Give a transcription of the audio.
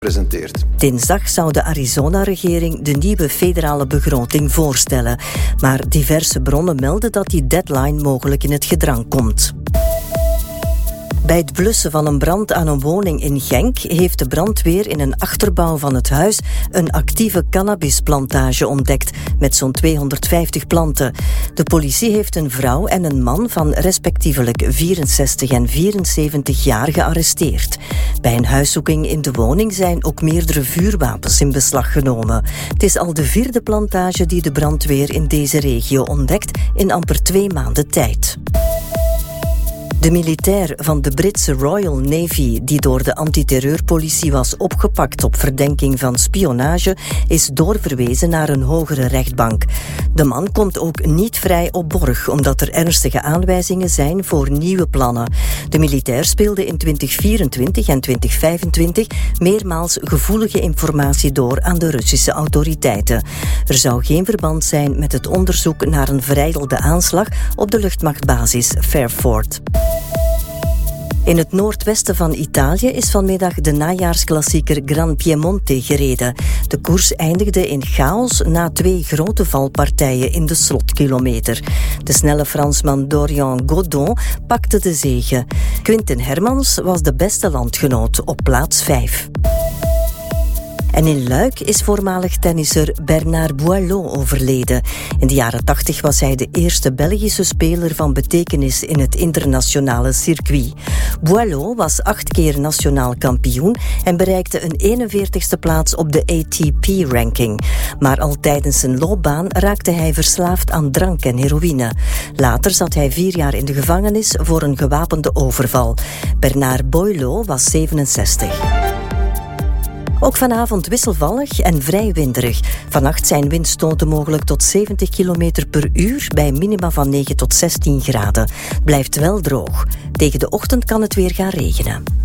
presenteert. Dinsdag zou de Arizona-regering de nieuwe federale begroting voorstellen. Maar diverse bronnen melden dat die deadline mogelijk in het gedrang komt. Bij het blussen van een brand aan een woning in Genk heeft de brandweer in een achterbouw van het huis een actieve cannabisplantage ontdekt met zo'n 250 planten. De politie heeft een vrouw en een man van respectievelijk 64 en 74 jaar gearresteerd. Bij een huiszoeking in de woning zijn ook meerdere vuurwapens in beslag genomen. Het is al de 4e plantage die de brandweer in deze regio ontdekt in amper 2 maanden tijd. De militair van de Britse Royal Navy, die door de antiterreurpolitie was opgepakt op verdenking van spionage, is doorverwezen naar een hogere rechtbank. De man komt ook niet vrij op borg, omdat er ernstige aanwijzingen zijn voor nieuwe plannen. De militair speelde in 2024 en 2025 meermaals gevoelige informatie door aan de Russische autoriteiten. Er zou geen verband zijn met het onderzoek naar een verijdelde aanslag op de luchtmachtbasis Fairford. In het noordwesten van Italië is vanmiddag de najaarsklassieker Gran Piemonte gereden. De koers eindigde in chaos na 2 grote valpartijen in de slotkilometer. De snelle Fransman Dorian Godon pakte de zege. Quinten Hermans was de beste landgenoot op plaats 5. En in Luik is voormalig tennisser Bernard Boileau overleden. In de jaren 80 was hij de eerste Belgische speler van betekenis in het internationale circuit. Boileau was 8 keer nationaal kampioen en bereikte een 41ste plaats op de ATP-ranking. Maar al tijdens zijn loopbaan raakte hij verslaafd aan drank en heroïne. Later zat hij 4 jaar in de gevangenis voor een gewapende overval. Bernard Boileau was 67. Ook vanavond wisselvallig en vrij winderig. Vannacht zijn windstoten mogelijk tot 70 km per uur bij minima van 9 tot 16 graden. Blijft wel droog. Tegen de ochtend kan het weer gaan regenen.